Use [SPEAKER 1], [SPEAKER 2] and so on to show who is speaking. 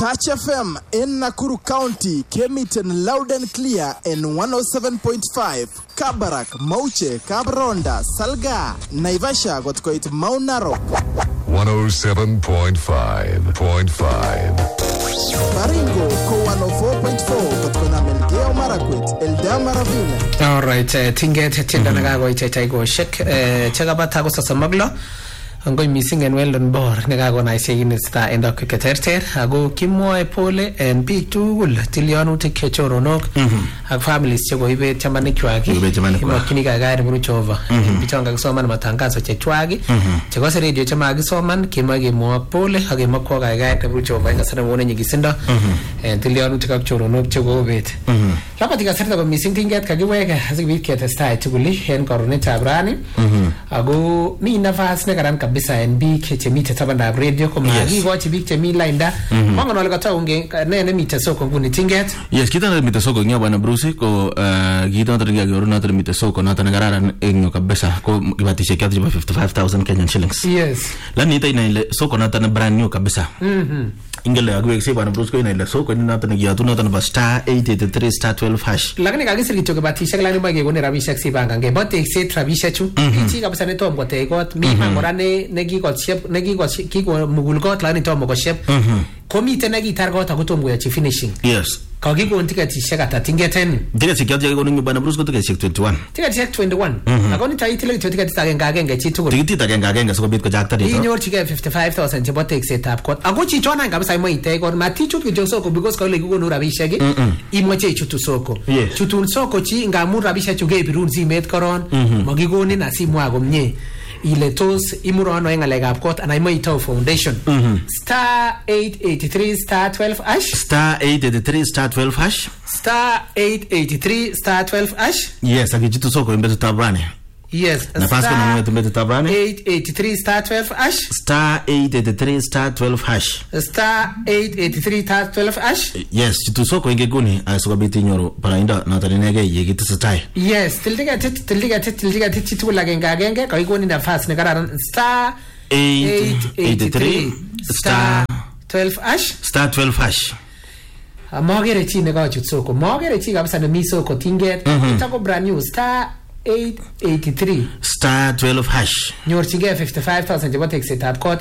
[SPEAKER 1] Touch FM in Nakuru County came it in loud and clear in 107.5. Kabarak, Mauche, Kabronda, Salga, Naivasha got quite Mount Narok.
[SPEAKER 2] 107.5.5.
[SPEAKER 1] Baringo, Ko 104.4, got Kona Melgeo Marakwit, Eldama Ravine.
[SPEAKER 3] All right, Tinget, Tindanago, Itaigo, Shek, Chagabatago Samaglo. Angoi missing and well on board. Negago na saying is that end of Kikater. Ago Kimo Pole and P2 Tiliano to Ketchoro Nok. Our families Chago Ibe Chamanikwagi, Kiniga Guide Muchova, Pichanga Soman Matangas of Chechwagi, Chagos Radio Chamagi Soman, Kimagi Moa Pole, Hagemako Guide Muchova, and Saramone Gisinda, and Tiliano to Choro Nok Chago bit. Lapatica said of missing thing at Kagiwega has a week at a style to Guli and Coroneta Brani. Ago me Navas Negaran. Bisa NB kechemita tabanda radio kama hii wachi big chemi linda manga nalika taunge nene mita soko nguni tinget
[SPEAKER 4] yes kita na mita soko nya bwana Bruce ko kita ntaringia goro na mita soko na tanagara enyo kabisa ko kibatisha kiasi cha 55,000 Kenyan shillings
[SPEAKER 3] yes
[SPEAKER 4] lani ita ina ile soko na tana brand new kabisa ingele agwe kisi bwana Bruce ko ina ile soko ni na tanagia tu na tana star 883 star 12 hash
[SPEAKER 3] lakini kagisi licho kibatisha kala ni mage gone rabisha sibanga nge bote exit rabisha chu ichi kabisa ne tombo te got mi mangorane negi got ship negi got kiko mugul got la ni tombo got ship komi te negi targot akutombo ya finishing
[SPEAKER 4] yes
[SPEAKER 3] kagi ko ntika tishaka tatingeten
[SPEAKER 4] ndika sikiaje ko ningi bwana Bruce ko tika 21
[SPEAKER 3] tika 21 akoni taitile tika ngagenge chitu
[SPEAKER 4] tika ngagenge so bit ko jakta dito
[SPEAKER 3] inyor chike 55,000 chebo take setup kot ako chichona ngabisa imo ite ko matichu kijo soko because ko legi ko rabisha ge imoche chutu soko chutu soko chi ngamu rabisha chuge birun zimet koron magigoni na simu ago mnye ile tos imurano engalega kot ana imo ito foundation star 883 star 12 hash
[SPEAKER 4] star 883 star 12 hash
[SPEAKER 3] star 883 star 12 hash
[SPEAKER 4] yes akijitu soko imbeto tabrani
[SPEAKER 3] yes
[SPEAKER 4] na pasko na mwetu imbeto tabrani
[SPEAKER 3] 883 star 12 hash
[SPEAKER 4] star 883 star 12 hash
[SPEAKER 3] star 883 star 12 hash
[SPEAKER 4] yes jitu soko ingeguni asoka biti nyoro para inda na talinege yegitu satai
[SPEAKER 3] yes tildiga chitu lagenge ko igoni na fast ne kararan star
[SPEAKER 4] 883 star
[SPEAKER 3] 12 hash
[SPEAKER 4] star 12 hash
[SPEAKER 3] mogere chi ne ga chutsoko mogere chi kabisa ne misoko tinget itako brand new star 883
[SPEAKER 4] star 12 hash
[SPEAKER 3] nyor chige 55,000 jabo take setup code